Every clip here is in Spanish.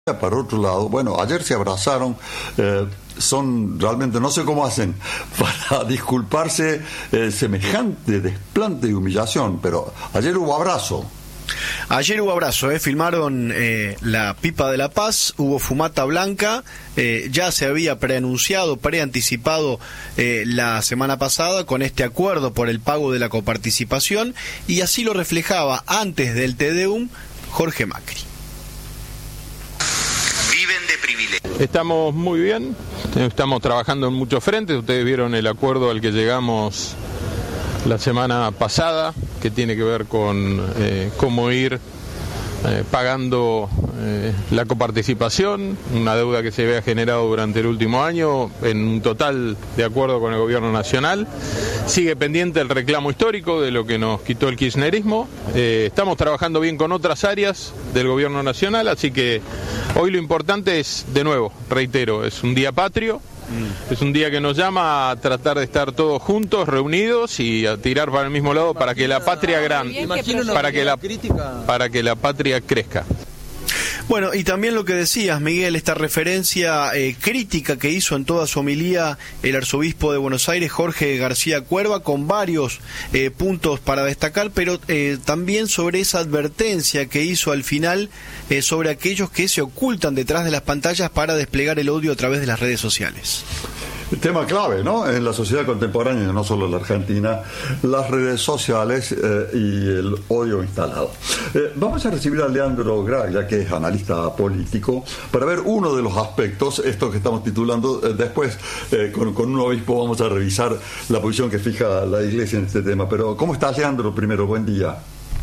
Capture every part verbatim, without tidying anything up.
Para otro lado, bueno, ayer se abrazaron, eh, son realmente, no sé cómo hacen para disculparse eh, semejante desplante y humillación, pero ayer hubo abrazo. Ayer hubo abrazo, eh, filmaron eh, la Pipa de la Paz, hubo fumata blanca, eh, ya se había preanunciado, preanticipado eh, la semana pasada con este acuerdo por el pago de la coparticipación, y así lo reflejaba antes del Te Deum Jorge Macri. Estamos muy bien, estamos trabajando en muchos frentes. Ustedes vieron el acuerdo al que llegamos la semana pasada, que tiene que ver con eh, cómo ir eh, pagando eh, la coparticipación, una deuda que se había generado durante el último año, en un total de acuerdo con el gobierno nacional. Sigue pendiente el reclamo histórico de lo que nos quitó el kirchnerismo. Eh, estamos trabajando bien con otras áreas del gobierno nacional, así que hoy lo importante es, de nuevo, reitero, es un día patrio, mm. es un día que nos llama a tratar de estar todos juntos, reunidos y a tirar para el mismo lado para que la patria grande, para que la, para que la patria crezca. Bueno, y también lo que decías, Miguel, esta referencia eh, crítica que hizo en toda su homilía el arzobispo de Buenos Aires, Jorge García Cuerva, con varios eh, puntos para destacar, pero eh, también sobre esa advertencia que hizo al final eh, sobre aquellos que se ocultan detrás de las pantallas para desplegar el odio a través de las redes sociales. El tema clave, ¿no? En la sociedad contemporánea, no solo en la Argentina, las redes sociales eh, y el odio instalado. Eh, vamos a recibir a Leandro Graglia, que es analista político, para ver uno de los aspectos, esto que estamos titulando. Eh, después, eh, con, con un obispo, vamos a revisar la posición que fija la Iglesia en este tema. Pero, ¿cómo estás, Leandro? Primero, buen día.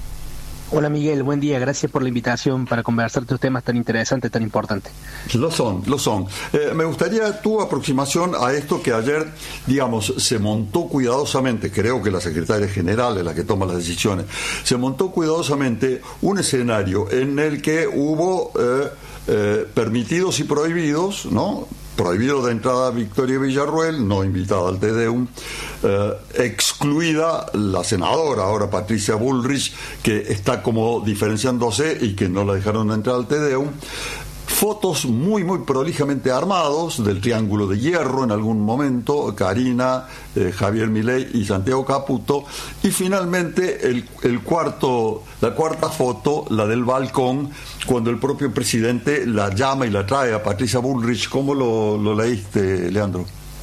Hola Miguel, buen día, gracias por la invitación para conversar estos temas tan interesantes, tan importantes. Lo son, lo son. Eh, me gustaría tu aproximación a esto que ayer, digamos, se montó cuidadosamente, creo que la secretaria general es la que toma las decisiones, se montó cuidadosamente un escenario en el que hubo eh, eh, permitidos y prohibidos, ¿no? Prohibido de entrada Victoria Villarruel, no invitada al Te Deum, eh, excluida la senadora, ahora Patricia Bullrich, que está como diferenciándose y que no la dejaron entrar al Te Deum. Fotos muy, muy prolijamente armados del Triángulo de Hierro en algún momento, Karina, eh, Javier Milei y Santiago Caputo, y finalmente el, el cuarto, la cuarta foto, la del balcón, cuando el propio presidente la llama y la trae a Patricia Bullrich. ¿Cómo lo, lo leíste, Leandro?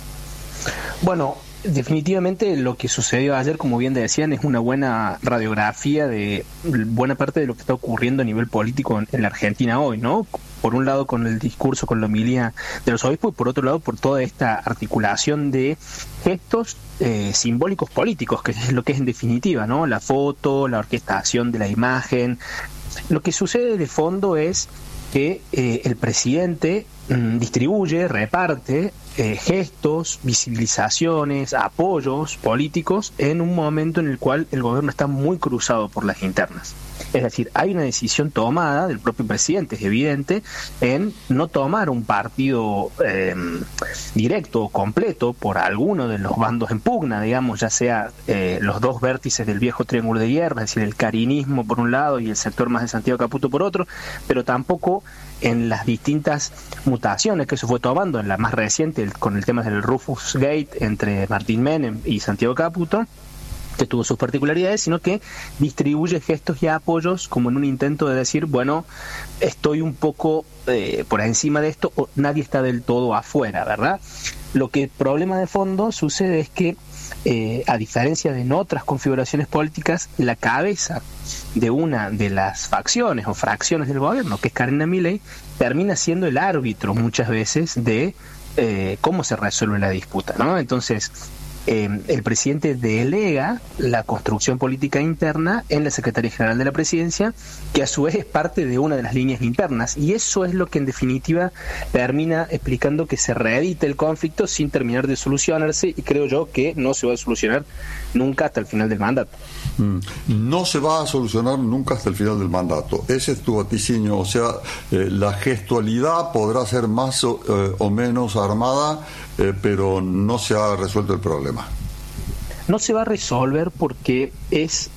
Bueno, definitivamente lo que sucedió ayer, como bien decían, es una buena radiografía de buena parte de lo que está ocurriendo a nivel político en, en la Argentina hoy, ¿no? Por un lado con el discurso, con la homilía de los obispos, y por otro lado por toda esta articulación de gestos eh, simbólicos políticos, que es lo que es en definitiva, ¿no? La foto, la orquestación de la imagen. Lo que sucede de fondo es que eh, el presidente mmm, distribuye, reparte eh, gestos, visibilizaciones, apoyos políticos en un momento en el cual el gobierno está muy cruzado por las internas. Es decir, hay una decisión tomada del propio presidente, es evidente, en no tomar un partido eh, directo o completo por alguno de los bandos en pugna, digamos, ya sea eh, los dos vértices del viejo Triángulo de Hierro, es decir, el carinismo por un lado y el sector más de Santiago Caputo por otro, pero tampoco en las distintas mutaciones que se fue tomando, en la más reciente, el, con el tema del Rufus Gate entre Martín Menem y Santiago Caputo, que tuvo sus particularidades, sino que distribuye gestos y apoyos como en un intento de decir, bueno, estoy un poco eh, por encima de esto, o nadie está del todo afuera, ¿verdad? Lo que el problema de fondo sucede es que, eh, a diferencia de en otras configuraciones políticas, la cabeza de una de las facciones o fracciones del gobierno, que es Karina Milei, termina siendo el árbitro muchas veces de eh, cómo se resuelve la disputa, ¿no? Entonces, Eh, el presidente delega la construcción política interna en la Secretaría General de la Presidencia, que a su vez es parte de una de las líneas internas, y eso es lo que en definitiva termina explicando que se reedite el conflicto sin terminar de solucionarse, y creo yo que no se va a solucionar nunca hasta el final del mandato. Mm. No se va a solucionar nunca hasta el final del mandato. Ese es tu vaticinio. O sea, eh, la gestualidad podrá ser más o, eh, o menos armada, eh, pero no se ha resuelto el problema. No se va a resolver porque es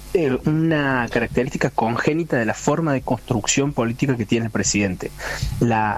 eh, una característica congénita de la forma de construcción política que tiene el presidente. La